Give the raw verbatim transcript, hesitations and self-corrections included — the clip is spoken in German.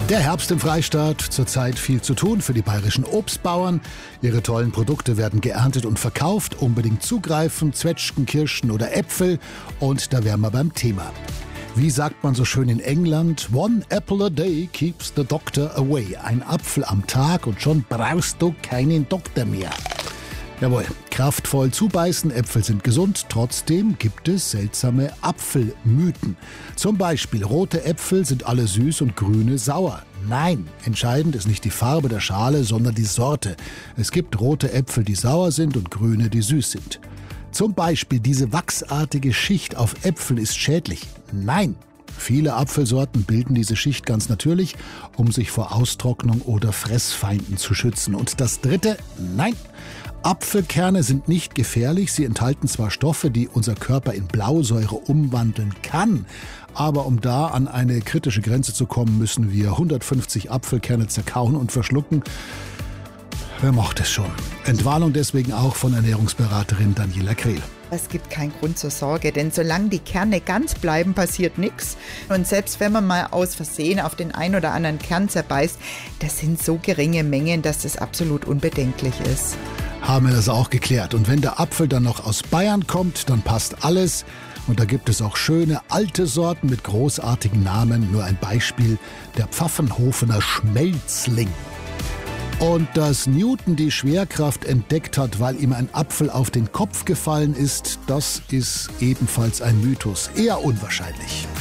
Der Herbst im Freistaat, zurzeit viel zu tun für die bayerischen Obstbauern. Ihre tollen Produkte werden geerntet und verkauft. Unbedingt zugreifen, Zwetschgen, Kirschen oder Äpfel. Und da wären wir beim Thema. Wie sagt man so schön in England? One apple a day keeps the doctor away. Ein Apfel am Tag und schon brauchst du keinen Doktor mehr. Jawohl, kraftvoll zubeißen, Äpfel sind gesund, trotzdem gibt es seltsame Apfelmythen. Zum Beispiel, rote Äpfel sind alle süß und grüne sauer. Nein, entscheidend ist nicht die Farbe der Schale, sondern die Sorte. Es gibt rote Äpfel, die sauer sind und grüne, die süß sind. Zum Beispiel, diese wachsartige Schicht auf Äpfeln ist schädlich. Nein. Viele Apfelsorten bilden diese Schicht ganz natürlich, um sich vor Austrocknung oder Fressfeinden zu schützen. Und das Dritte, nein, Apfelkerne sind nicht gefährlich. Sie enthalten zwar Stoffe, die unser Körper in Blausäure umwandeln kann, aber um da an eine kritische Grenze zu kommen, müssen wir hundertfünfzig Apfelkerne zerkauen und verschlucken. Wer macht es schon? Entwarnung deswegen auch von Ernährungsberaterin Daniela Krehl. Es gibt keinen Grund zur Sorge, denn solange die Kerne ganz bleiben, passiert nichts. Und selbst wenn man mal aus Versehen auf den ein oder anderen Kern zerbeißt, das sind so geringe Mengen, dass das absolut unbedenklich ist. Haben wir das auch geklärt. Und wenn der Apfel dann noch aus Bayern kommt, dann passt alles. Und da gibt es auch schöne alte Sorten mit großartigen Namen. Nur ein Beispiel, der Pfaffenhofener Schmelzling. Und dass Newton die Schwerkraft entdeckt hat, weil ihm ein Apfel auf den Kopf gefallen ist, das ist ebenfalls ein Mythos. Eher unwahrscheinlich.